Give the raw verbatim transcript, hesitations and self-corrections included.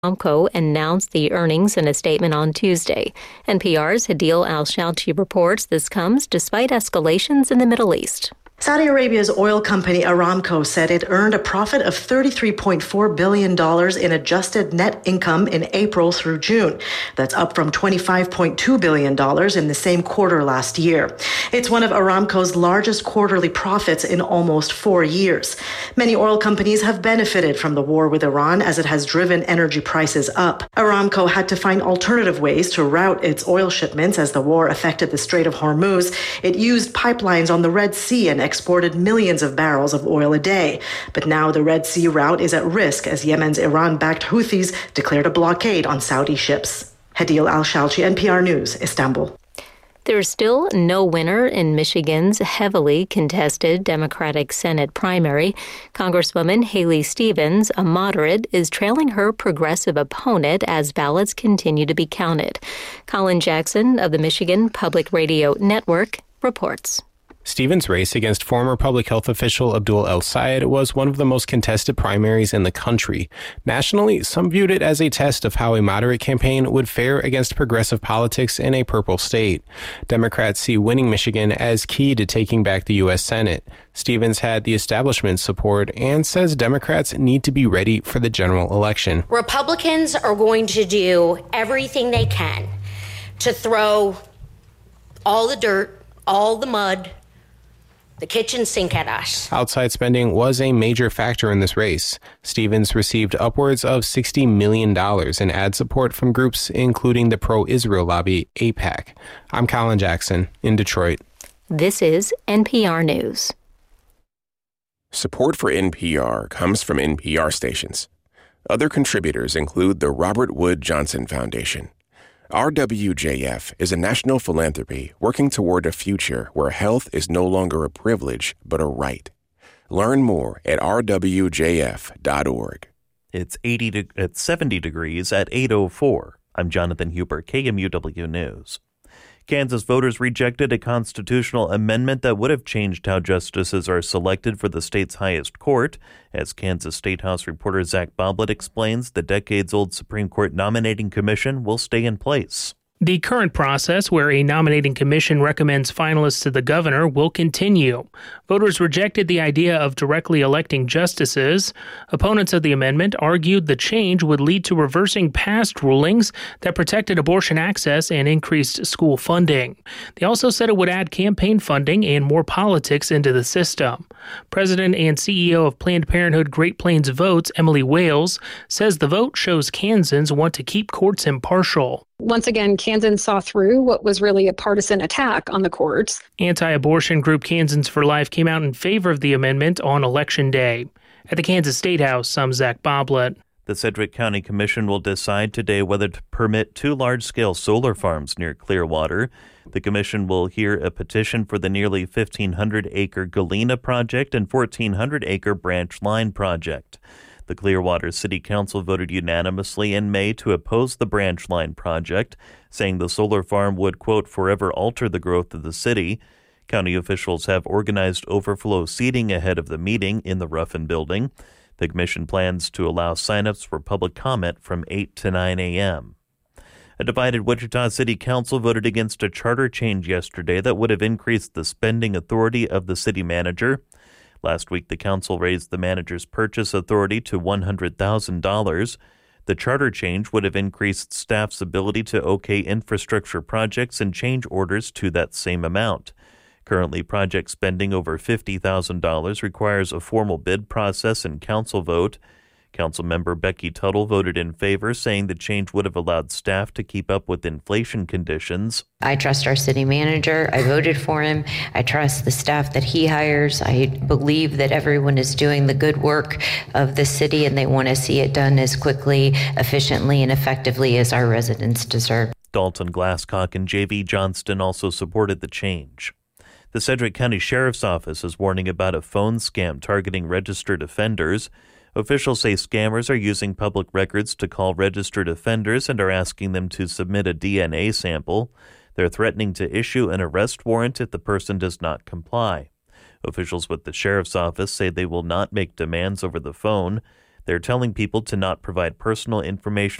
Aramco announced the earnings in a statement on Tuesday. N P R's Hadil Al-Shalchi reports this comes despite escalations in the Middle East. Saudi Arabia's oil company Aramco said it earned a profit of thirty-three point four billion dollars in adjusted net income in April through June. That's up from twenty-five point two billion dollars in the same quarter last year. It's one of Aramco's largest quarterly profits in almost four years. Many oil companies have benefited from the war with Iran as it has driven energy prices up. Aramco had to find alternative ways to route its oil shipments as the war affected the Strait of Hormuz. It used pipelines on the Red Sea and exported millions of barrels of oil a day. But now the Red Sea route is at risk as Yemen's Iran-backed Houthis declared a blockade on Saudi ships. Hadil Al-Shalchi, N P R News, Istanbul. There's still no winner in Michigan's heavily contested Democratic Senate primary. Congresswoman Haley Stevens, a moderate, is trailing her progressive opponent as ballots continue to be counted. Colin Jackson of the Michigan Public Radio Network reports. Stevens' race against former public health official Abdul El-Sayed was one of the most contested primaries in the country. Nationally, some viewed it as a test of how a moderate campaign would fare against progressive politics in a purple state. Democrats see winning Michigan as key to taking back the U S Senate. Stevens had the establishment's support and says Democrats need to be ready for the general election. Republicans are going to do everything they can to throw all the dirt, all the mud, the kitchen sink at us. Outside spending was a major factor in this race. Stevens received upwards of sixty million dollars in ad support from groups including the pro-Israel lobby AIPAC. I'm Colin Jackson in Detroit. This is N P R News. Support for N P R comes from N P R stations. Other contributors include the Robert Wood Johnson Foundation. R W J F is a national philanthropy working toward a future where health is no longer a privilege, but a right. Learn more at r w j f dot org. It's eighty de- it's seventy degrees at eight oh four. I'm Jonathan Huber, K M U W News. Kansas voters rejected a constitutional amendment that would have changed how justices are selected for the state's highest court. As Kansas State House reporter Zach Boblet explains, the decades-old Supreme Court nominating commission will stay in place. The current process, where a nominating commission recommends finalists to the governor, will continue. Voters rejected the idea of directly electing justices. Opponents of the amendment argued the change would lead to reversing past rulings that protected abortion access and increased school funding. They also said it would add campaign funding and more politics into the system. President and C E O of Planned Parenthood Great Plains Votes, Emily Wales, says the vote shows Kansans want to keep courts impartial. Once again, Kansans saw through what was really a partisan attack on the courts. Anti-abortion group Kansans for Life came out in favor of the amendment on Election Day. At the Kansas State House, I'm Zach Boblet. The Sedgwick County Commission will decide today whether to permit two large-scale solar farms near Clearwater. The commission will hear a petition for the nearly fifteen hundred acre Galena project and fourteen hundred acre Branch Line project. The Clearwater City Council voted unanimously in May to oppose the Branch Line project, saying the solar farm would, quote, forever alter the growth of the city. County officials have organized overflow seating ahead of the meeting in the Ruffin Building. The commission plans to allow signups for public comment from eight to nine a.m. A divided Wichita City Council voted against a charter change yesterday that would have increased the spending authority of the city manager. Last week, the council raised the manager's purchase authority to one hundred thousand dollars. The charter change would have increased staff's ability to okay infrastructure projects and change orders to that same amount. Currently, project spending over fifty thousand dollars requires a formal bid process and council vote. Councilmember Becky Tuttle voted in favor, saying the change would have allowed staff to keep up with inflation conditions. I trust our city manager. I voted for him. I trust the staff that he hires. I believe that everyone is doing the good work of the city, and they want to see it done as quickly, efficiently, and effectively as our residents deserve. Dalton Glasscock and J V Johnston also supported the change. The Sedgwick County Sheriff's Office is warning about a phone scam targeting registered offenders. Officials say scammers are using public records to call registered offenders and are asking them to submit a D N A sample. They're threatening to issue an arrest warrant if the person does not comply. Officials with the sheriff's office say they will not make demands over the phone. They're telling people to not provide personal information